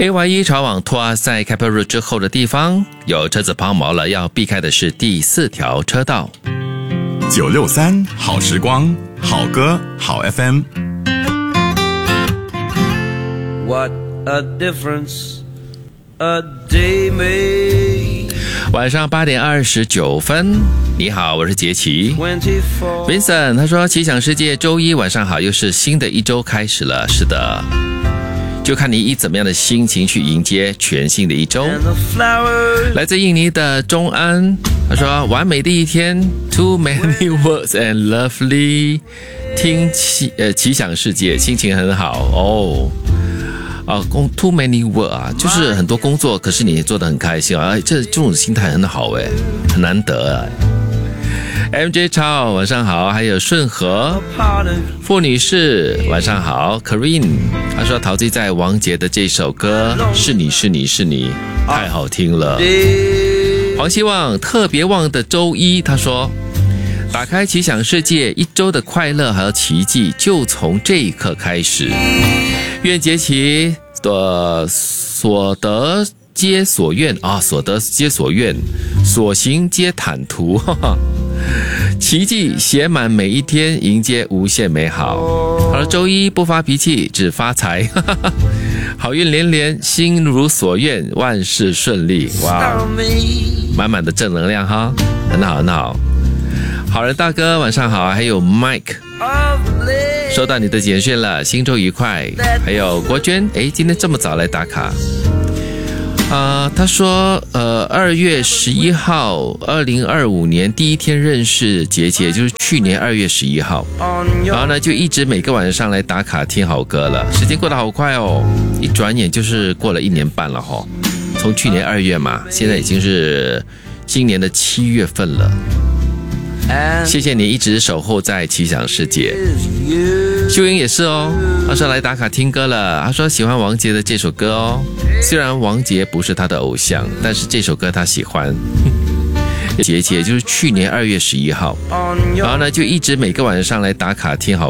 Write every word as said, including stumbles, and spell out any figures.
A Y E 朝往托阿塞开普路之后的地方，有车子抛锚了，要避开的是第四条车道。 九六三好时光，好歌好 F M。What a difference a day made。 晚上八点二十九分，你好，我是杰奇。Vincent 他说：“奇想世界，周一晚上好，又是新的一周开始了。”是的，就看你以怎么样的心情去迎接全新的一周。来自印尼的钟安，他说：“完美的一天 ，Too many words and lovely。”听奇呃奇想世界，心情很好哦。啊，工 too many work 啊，就是很多工作，可是你做得很开心啊，这这种心态很好哎，很难得啊。M J 超晚上好，还有顺和傅女士晚上好 ，Karine 她说陶醉在王杰的这首歌是你是你是你，太好听了。黄希望特别旺的周一，他说打开奇想世界，一周的快乐和奇迹就从这一刻开始。愿杰奇的所得皆所愿啊，所得皆所愿，所行皆坦途，哈哈，奇迹写满每一天，迎接无限美好。好了，周一不发脾气，只发财，哈哈，好运连连，心如所愿，万事顺利，哇，满满的正能量哈，很好很好。好人大哥晚上好，还有 Mike 收到你的简讯了，新周愉快。还有国娟，诶，今天这么早来打卡啊、呃？他说呃二月十一号二零二五年第一天认识杰杰，就是去年二月十一号，然后呢就一直每个晚上来打卡听好歌了。时间过得好快哦，一转眼就是过了一年半了齁。从去年二月嘛，现在已经是今年的七月份了。谢谢你一直守候在奇想世界。秀英也是哦，他说来打卡听歌了，他说喜欢王杰的这首歌哦，虽然王杰不是他的偶像，但是这首歌他喜欢。杰杰就是去年二月十一号，然后呢就一直每个晚上来打卡听好